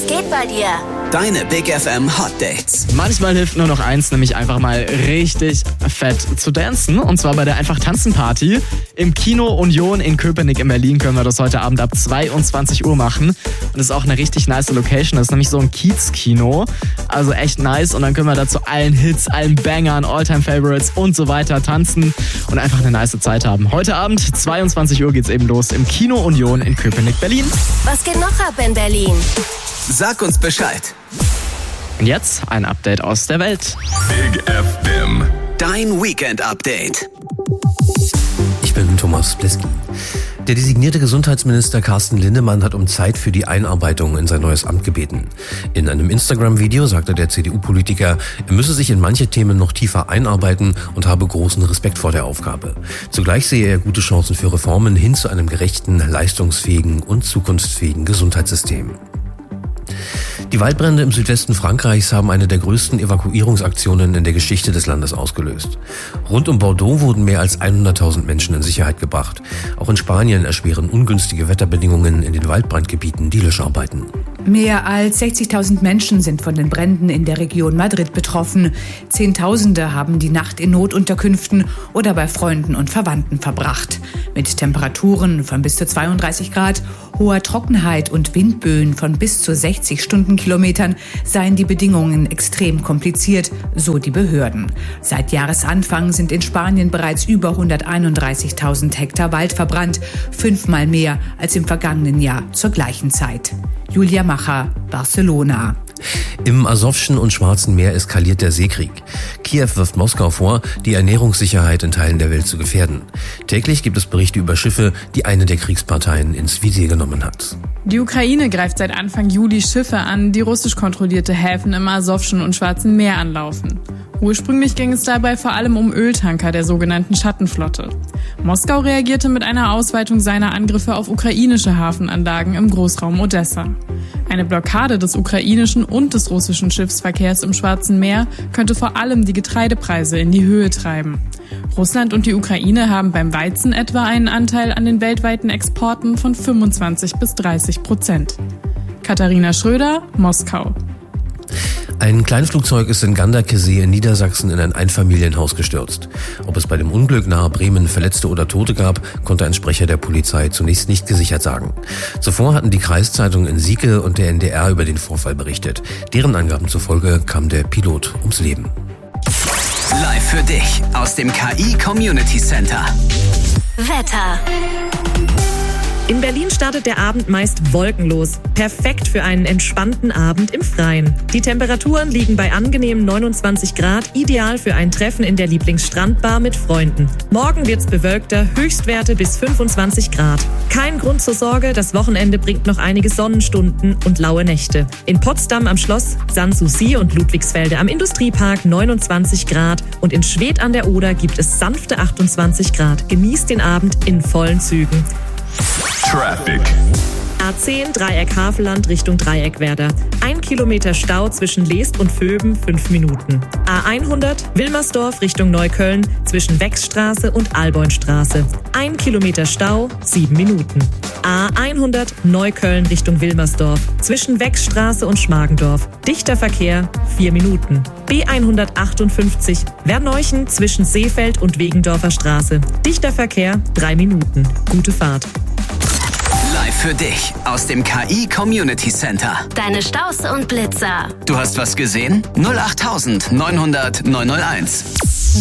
geht bei dir? Deine Big FM Hot Dates. Manchmal hilft nur noch eins, nämlich einfach mal richtig fett zu tanzen. Und zwar bei der Einfach-Tanzen-Party im Kino Union in Köpenick in Berlin können wir das heute Abend ab 22 Uhr machen. Und das ist auch eine richtig nice Location. Das ist nämlich so ein Kiez-Kino. Also echt nice. Und dann können wir da zu allen Hits, allen Bangern, All-Time-Favorites und so weiter tanzen und einfach eine nice Zeit haben. Heute Abend, 22 Uhr geht's eben los im Kino Union in Köpenick, Berlin. Was geht noch ab in Berlin? Sag uns Bescheid. Und jetzt ein Update aus der Welt. Big FM. Dein Weekend-Update. Ich bin Thomas Bleski. Der designierte Gesundheitsminister Carsten Linnemann hat um Zeit für die Einarbeitung in sein neues Amt gebeten. In einem Instagram-Video sagte der CDU-Politiker, er müsse sich in manche Themen noch tiefer einarbeiten und habe großen Respekt vor der Aufgabe. Zugleich sehe er gute Chancen für Reformen hin zu einem gerechten, leistungsfähigen und zukunftsfähigen Gesundheitssystem. Die Waldbrände im Südwesten Frankreichs haben eine der größten Evakuierungsaktionen in der Geschichte des Landes ausgelöst. Rund um Bordeaux wurden mehr als 100.000 Menschen in Sicherheit gebracht. Auch in Spanien erschweren ungünstige Wetterbedingungen in den Waldbrandgebieten die Löscharbeiten. Mehr als 60.000 Menschen sind von den Bränden in der Region Madrid betroffen. Zehntausende haben die Nacht in Notunterkünften oder bei Freunden und Verwandten verbracht. Mit Temperaturen von bis zu 32 Grad, hoher Trockenheit und Windböen von bis zu 60 Stundenkilometern seien die Bedingungen extrem kompliziert, so die Behörden. Seit Jahresanfang sind in Spanien bereits über 131.000 Hektar Wald verbrannt, 5-mal mehr als im vergangenen Jahr zur gleichen Zeit. Julia Macher, Barcelona. Im Asowschen und Schwarzen Meer eskaliert der Seekrieg. Kiew wirft Moskau vor, die Ernährungssicherheit in Teilen der Welt zu gefährden. Täglich gibt es Berichte über Schiffe, die eine der Kriegsparteien ins Visier genommen hat. Die Ukraine greift seit Anfang Juli Schiffe an, die russisch kontrollierte Häfen im Asowschen und Schwarzen Meer anlaufen. Ursprünglich ging es dabei vor allem um Öltanker der sogenannten Schattenflotte. Moskau reagierte mit einer Ausweitung seiner Angriffe auf ukrainische Hafenanlagen im Großraum Odessa. Eine Blockade des ukrainischen und des russischen Schiffsverkehrs im Schwarzen Meer könnte vor allem die Getreidepreise in die Höhe treiben. Russland und die Ukraine haben beim Weizen etwa einen Anteil an den weltweiten Exporten von 25-30%. Katharina Schröder, Moskau. Ein Kleinflugzeug ist in Ganderkesee in Niedersachsen in ein Einfamilienhaus gestürzt. Ob es bei dem Unglück nahe Bremen Verletzte oder Tote gab, konnte ein Sprecher der Polizei zunächst nicht gesichert sagen. Zuvor hatten die Kreiszeitungen in Sieke und der NDR über den Vorfall berichtet. Deren Angaben zufolge kam der Pilot ums Leben. Live für dich aus dem KI Community Center. Wetter. In Berlin startet der Abend meist wolkenlos. Perfekt für einen entspannten Abend im Freien. Die Temperaturen liegen bei angenehmen 29 Grad, ideal für ein Treffen in der Lieblingsstrandbar mit Freunden. Morgen wird's bewölkter, Höchstwerte bis 25 Grad. Kein Grund zur Sorge, das Wochenende bringt noch einige Sonnenstunden und laue Nächte. In Potsdam am Schloss, Sanssouci und Ludwigsfelde am Industriepark 29 Grad und in Schwedt an der Oder gibt es sanfte 28 Grad. Genießt den Abend in vollen Zügen. Traffic. A10 Dreieck Havelland Richtung Dreieckwerder. 1 Kilometer Stau zwischen Leest und Vöben, 5 Minuten. A100 Wilmersdorf Richtung Neukölln zwischen Wechsstraße und Alboinstraße. 1 Kilometer Stau, 7 Minuten. A100 Neukölln Richtung Wilmersdorf zwischen Wechsstraße und Schmargendorf. Dichter Verkehr, 4 Minuten. B158 Werneuchen zwischen Seefeld und Wegendorfer Straße. Dichter Verkehr, 3 Minuten. Gute Fahrt. Live für dich aus dem KI Community Center. Deine Staus und Blitzer. Du hast was gesehen? 08900 901.